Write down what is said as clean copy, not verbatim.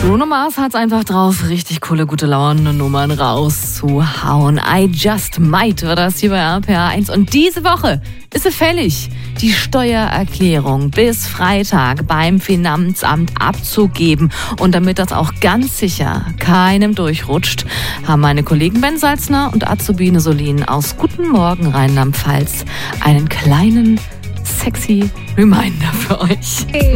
Bruno Mars hat's einfach drauf, richtig coole, gute Laune-Nummern rauszuhauen. I Just Might war das hier bei RPA1. Und diese Woche ist es fällig, die Steuererklärung bis Freitag beim Finanzamt abzugeben. Und damit das auch ganz sicher keinem durchrutscht, haben meine Kollegen Ben Salzner und Azubine Solin aus Guten Morgen Rheinland-Pfalz einen kleinen, sexy Reminder für euch.